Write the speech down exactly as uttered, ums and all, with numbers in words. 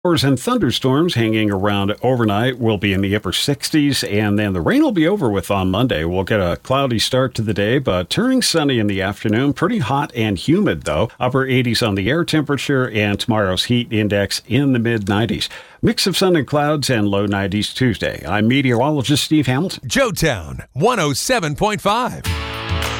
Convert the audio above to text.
And thunderstorms hanging around overnight. Will be in the upper sixties, and then the rain will be over with on Monday. We'll get a cloudy start to the day, but turning sunny in the afternoon. Pretty hot and humid, though. Upper eighties on the air temperature, and tomorrow's heat index in the mid nineties. Mix of sun and clouds, and low nineties Tuesday. I'm meteorologist Steve Hamilton. Joetown one oh seven point five.